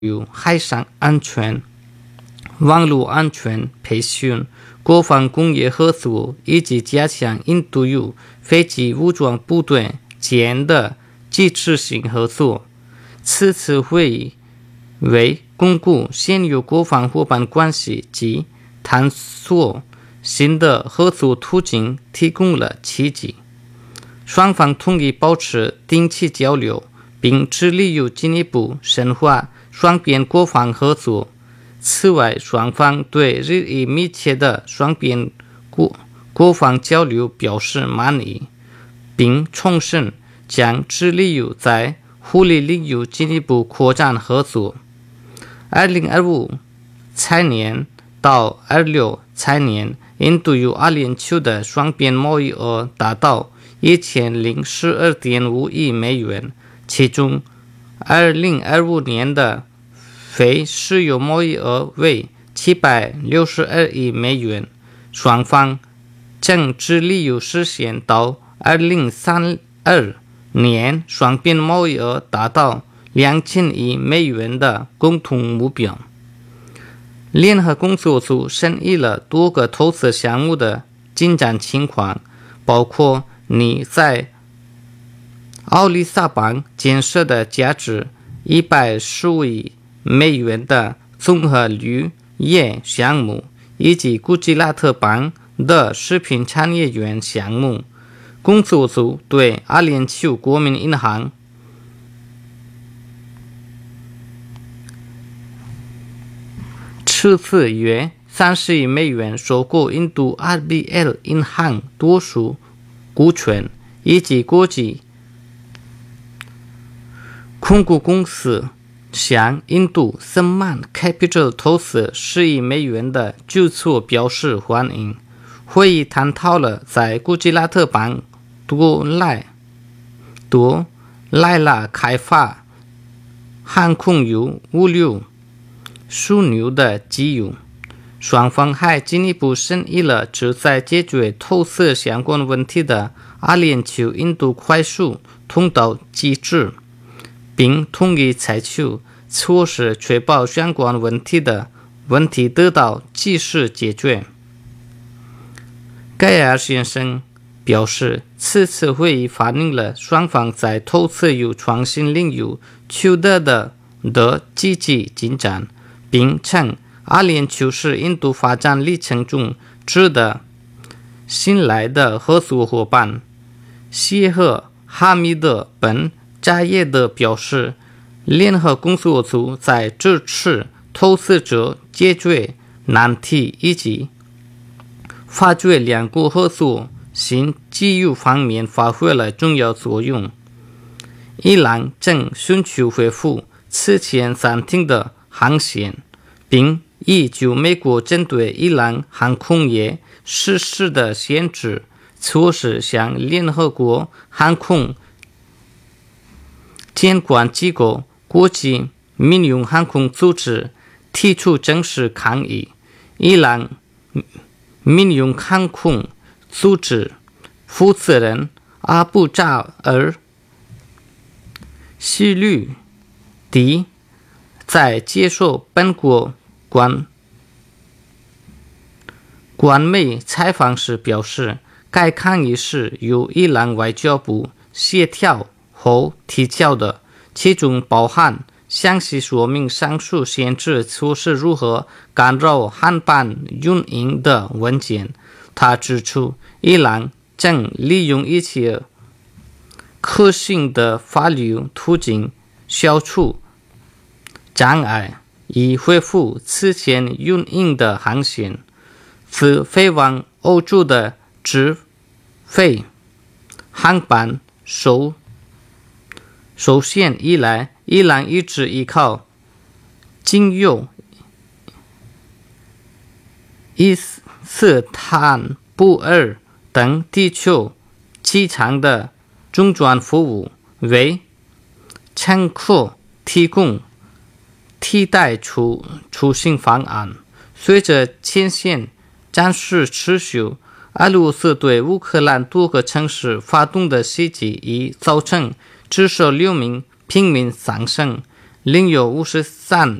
有海上安全、网络安全培训、国防工业合作，以及加强印度与非机武装部队间的机制性合作。此次会议为巩固现有国防伙伴关系及探索新的合作途径提供了契机。双方同意保持定期交流，并致力于进一步深化双边国防合作。此外，双方对日益密切的双边国防交流表示满意，并重申将致力于在互利领域进一步扩展合作。2025财年到26财年，印度与阿联酋的双边贸易额达到1012.5亿美元，其中2025年的非石油贸易额为762亿美元。双方正致力于实现到2032年双边贸易额达到2000亿美元的共同目标。联合工作组审议了多个投资项目的进展情况，包括拟在奥里萨邦建设的价值115亿美元的综合旅业项目，以及古吉拉特邦的食品产业园项目。工作组对阿联酋国民银行斥资约30亿美元收购印度 RBL 银行多数股权，以及国际控股公司向印度Sammaan Capital 投资10亿美元的举措表示欢迎。会议探讨了在古吉拉特邦多莱拉开发航空与物流枢纽的机遇。双方还进一步审议了旨在解决投资相关问题的阿联酋印度快速通道机制，并同意采取措施确保相关问题得到及时解决。盖尔先生表示，此次会议反映了双方在投资与创新领域取得的积极进展，并称阿联酋是印度发展历程中值得信赖的合作伙伴。谢赫哈米德本扎耶德表示，联合工作组在支持投资者解决难题以及发掘两国合作新机遇方面发挥了重要作用。伊朗正寻求恢复此前暂停的航线，并已就美国针对伊朗航空业实施的限制措施向联合国航空监管机构国际民用航空组织提出正式抗议。伊朗民用航空组织负责人阿布扎尔希律迪在接受本国官媒采访时表示，该抗议是由伊朗外交部协调后提交的，其中包含详细说明上述限制措施如何干扰航班运营的文件。他指出，伊朗正利用一切可行的法律途径消除障碍，以恢复此前运营的航线。自飞往欧洲的直飞航班受限以来，伊朗一直依靠经由伊斯坦布尔等地区机场的中转服务，为乘客提供替代出行方案。随着前线战事持续，俄罗斯对乌克兰多个城市发动的袭击已造成至少6名平民丧生。 另有53